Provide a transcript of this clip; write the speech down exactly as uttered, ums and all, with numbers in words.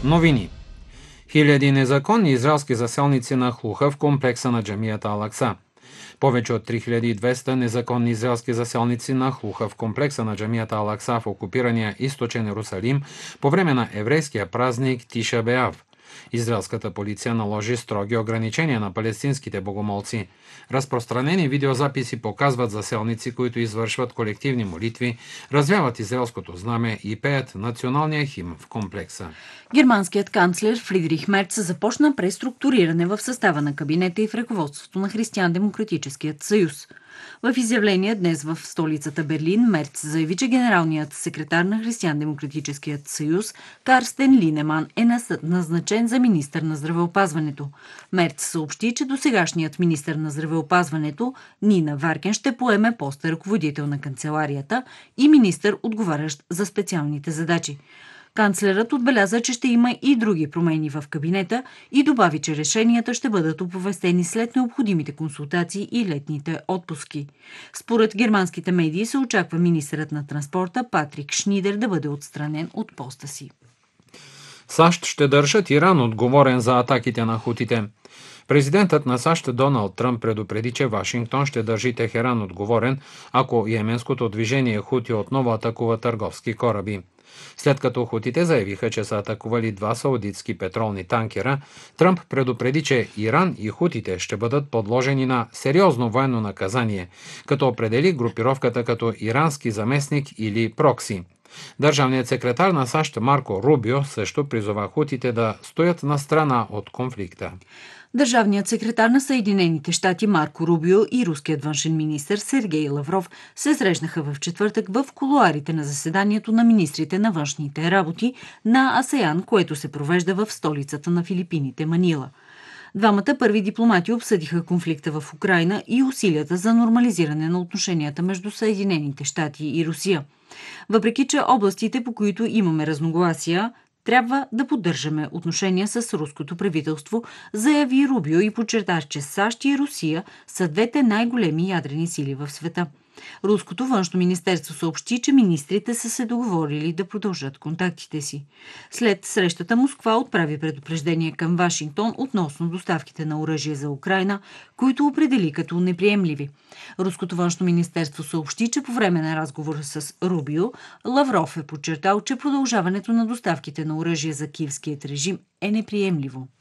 Новини. Хиляди незаконни израелски заселници нахлуха в комплекса на джамията Ал-Акса. Повече от три хиляди и двеста незаконни израелски заселници нахлуха в комплекса на джамията Ал-Акса в окупирания източен Иерусалим по време на еврейския празник Тиша Беав. Израелската полиция наложи строги ограничения на палестинските богомолци. Разпространени видеозаписи показват заселници, които извършват колективни молитви, развяват израелското знаме и пеят националния химн в комплекса. Германският канцлер Фридрих Мерц започна преструктуриране в състава на кабинета и в ръководството на Християн-демократическият съюз. В изявление днес в столицата Берлин Мерц заяви, че генералният секретар на Християн-демократическият съюз Карстен Линеман е назначен за министър на здравеопазването. Мерц съобщи, че досегашният министър на здравеопазването Нина Варкен ще поеме поста ръководител на канцеларията и министър, отговарящ за специалните задачи. Канцлерът отбеляза, че ще има и други промени в кабинета и добави, че решенията ще бъдат оповестени след необходимите консултации и летните отпуски. Според германските медии се очаква министърът на транспорта Патрик Шнидер да бъде отстранен от поста си. САЩ ще държат Иран отговорен за атаките на хутите. Президентът на САЩ Доналд Тръмп предупреди, че Вашингтон ще държи Техеран отговорен, ако йеменското движение Хути отново атакува търговски кораби. След като хутите заявиха, че са атакували два саудитски петролни танкера, Тръмп предупреди, че Иран и хутите ще бъдат подложени на сериозно военно наказание, като определи групировката като ирански заместник или прокси. Държавният секретар на САЩ Марко Рубио също призова хутите да стоят на страна от конфликта. Държавният секретар на Съединените щати Марко Рубио и руският външен министър Сергей Лавров се срещнаха в четвъртък в кулоарите на заседанието на министрите на външните работи на АСЕАН, което се провежда в столицата на Филипините Манила. Двамата първи дипломати обсъдиха конфликта в Украйна и усилията за нормализиране на отношенията между Съединените щати и Русия. Въпреки че областите, по които имаме разногласия, трябва да поддържаме отношения с руското правителство, заяви Рубио и подчерта, че САЩ и Русия са двете най-големи ядрени сили в света. Руското външно министерство съобщи, че министрите са се договорили да продължат контактите си. След срещата Москва отправи предупреждение към Вашингтон относно доставките на оръжие за Украйна, които определи като неприемливи. Руското външно министерство съобщи, че по време на разговора с Рубио, Лавров е подчертал, че продължаването на доставките на оръжие за киевският режим е неприемливо.